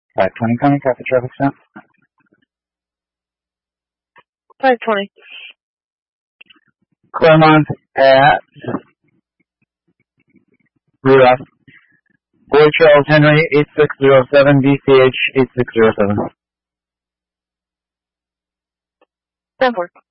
520 County Traffic Stop. 520. Claremont at Rudolph. Boyd Charles Henry 8607 BCH 8607. 10-4.